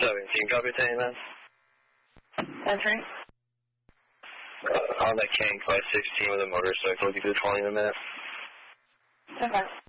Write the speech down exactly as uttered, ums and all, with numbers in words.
seventeen, copy ten, man. That's right. Uh, on that King five sixteen with a motorcycle, if you could call in a minute. Okay.